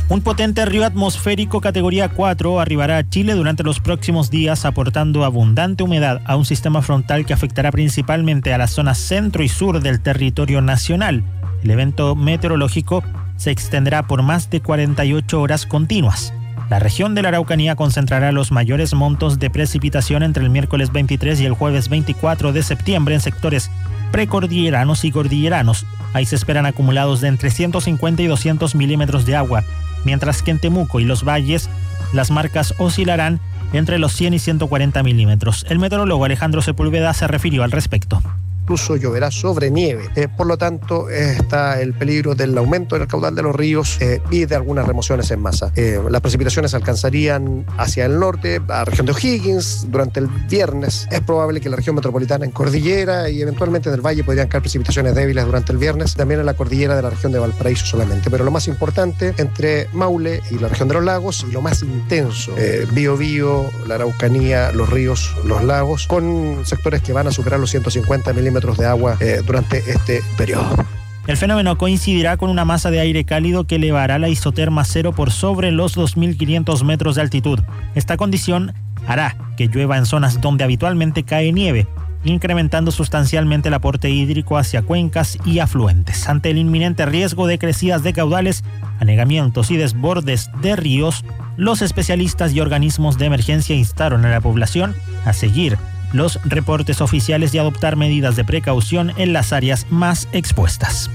Un potente río atmosférico categoría 4 arribará a Chile durante los próximos días, aportando abundante humedad a un sistema frontal que afectará principalmente a la zona centro y sur del territorio nacional. El evento meteorológico se extenderá por más de 48 horas continuas. La región de la Araucanía concentrará los mayores montos de precipitación entre el miércoles 23 y el jueves 24 de septiembre en sectores precordilleranos y cordilleranos. Ahí se esperan acumulados de entre 150 y 200 milímetros de agua, mientras que en Temuco y los valles las marcas oscilarán entre los 100 y 140 milímetros. El meteorólogo Alejandro Sepúlveda se refirió al respecto. Incluso lloverá sobre nieve. Por lo tanto, está el peligro del aumento del caudal de los ríos y de algunas remociones en masa. Las precipitaciones alcanzarían hacia el norte, a la región de O'Higgins, durante el viernes. Es probable que la región metropolitana en cordillera y eventualmente en el valle podrían caer precipitaciones débiles durante el viernes, también en la cordillera de la región de Valparaíso solamente. Pero lo más importante, entre Maule y la región de los lagos, y lo más intenso, Biobío, la Araucanía, los ríos, los lagos, con sectores que van a superar los 150 milímetros de agua durante este periodo. El fenómeno coincidirá con una masa de aire cálido que elevará la isoterma cero por sobre los 2.500 metros de altitud. Esta condición hará que llueva en zonas donde habitualmente cae nieve, incrementando sustancialmente el aporte hídrico hacia cuencas y afluentes. Ante el inminente riesgo de crecidas de caudales, anegamientos y desbordes de ríos, los especialistas y organismos de emergencia instaron a la población a seguir los reportes oficiales y adoptar medidas de precaución en las áreas más expuestas.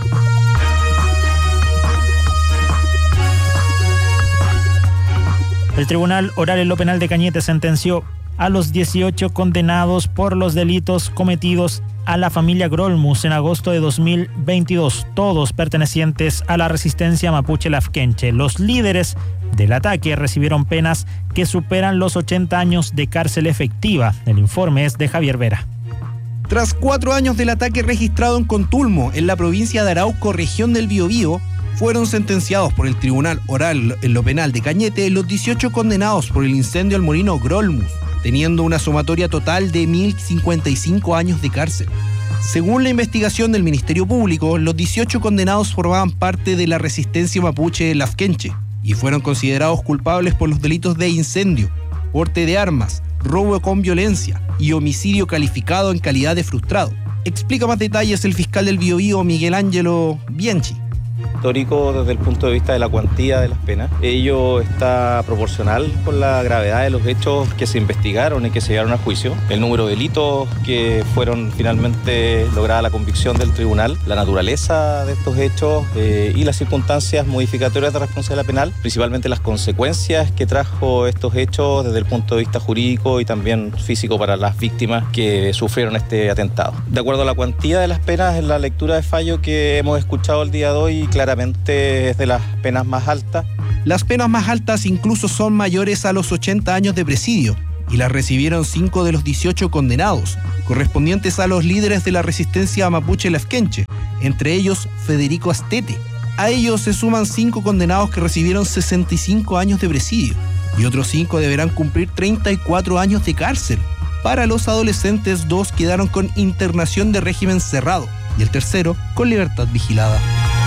El Tribunal Oral en lo Penal de Cañete sentenció a los 18 condenados por los delitos cometidos a la familia Grolmus en agosto de 2022, todos pertenecientes a la resistencia mapuche lafkenche. Los líderes del ataque recibieron penas que superan los 80 años de cárcel efectiva. El informe es de Javier Vera. Tras 4 años del ataque registrado en Contulmo, en la provincia de Arauco, región del Biobío, fueron sentenciados por el Tribunal Oral en lo Penal de Cañete los 18 condenados por el incendio al molino Grolmus, teniendo una sumatoria total de 1.055 años de cárcel. Según la investigación del Ministerio Público, los 18 condenados formaban parte de la resistencia mapuche lafkenche y fueron considerados culpables por los delitos de incendio, porte de armas, robo con violencia y homicidio calificado en calidad de frustrado. Explica más detalles el fiscal del Biobío, Miguel Ángelo Bianchi. Histórico desde el punto de vista de la cuantía de las penas. Ello está proporcional con la gravedad de los hechos que se investigaron y que se llevaron a juicio, el número de delitos que fueron finalmente lograda la convicción del tribunal, la naturaleza de estos hechos y las circunstancias modificatorias de responsabilidad penal, principalmente las consecuencias que trajo estos hechos desde el punto de vista jurídico y también físico para las víctimas que sufrieron este atentado. De acuerdo a la cuantía de las penas, en la lectura de fallo que hemos escuchado el día de hoy, claramente es de las penas más altas. Las penas más altas incluso son mayores a los 80 años de presidio y las recibieron 5 de los 18 condenados, correspondientes a los líderes de la resistencia mapuche lafkenche, entre ellos Federico Astete. A ellos se suman 5 condenados que recibieron 65 años de presidio y otros 5 deberán cumplir 34 años de cárcel. Para los adolescentes, 2 quedaron con internación de régimen cerrado y el tercero con libertad vigilada.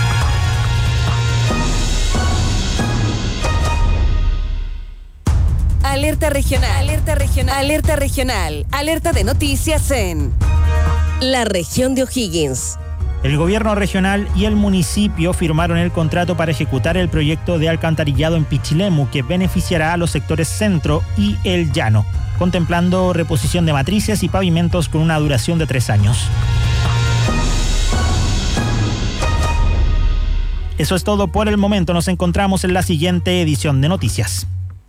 Alerta regional, alerta regional, alerta regional, alerta de noticias en la región de O'Higgins. El gobierno regional y el municipio firmaron el contrato para ejecutar el proyecto de alcantarillado en Pichilemu que beneficiará a los sectores centro y el llano, contemplando reposición de matrices y pavimentos con una duración de 3 años. Eso es todo por el momento. Nos encontramos en la siguiente edición de Noticias.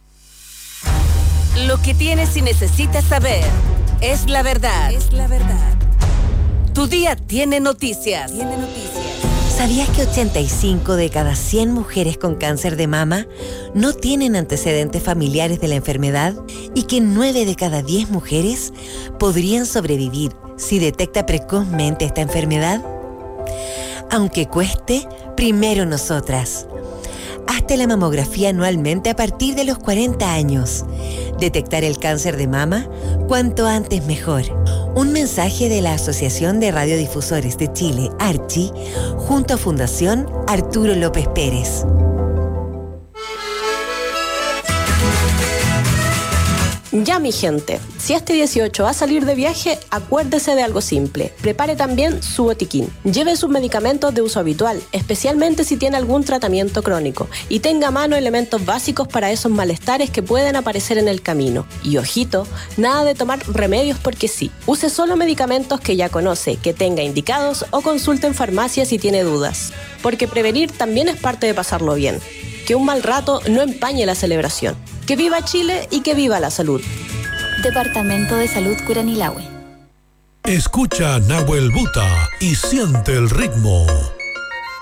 Lo que tienes y necesitas saber es la verdad. Es la verdad. Tu día tiene noticias. ¿Sabías que 85 de cada 100 mujeres con cáncer de mama no tienen antecedentes familiares de la enfermedad? Y que 9 de cada 10 mujeres podrían sobrevivir si detecta precozmente esta enfermedad. Aunque cueste, primero nosotras. Hazte la mamografía anualmente a partir de los 40 años. Detectar el cáncer de mama, cuanto antes mejor. Un mensaje de la Asociación de Radiodifusores de Chile, ARCHI, junto a Fundación Arturo López Pérez. Ya, mi gente, si este 18 va a salir de viaje, acuérdese de algo simple. Prepare también su botiquín. Lleve sus medicamentos de uso habitual, especialmente si tiene algún tratamiento crónico, y tenga a mano elementos básicos para esos malestares que pueden aparecer en el camino. Y ojito, nada de tomar remedios porque sí. Use solo medicamentos que ya conoce, que tenga indicados, o consulte en farmacia si tiene dudas. Porque prevenir también es parte de pasarlo bien. Que un mal rato no empañe la celebración. Que viva Chile y que viva la salud. Departamento de Salud Curanilahue. Escucha Nahuel Buta y siente el ritmo.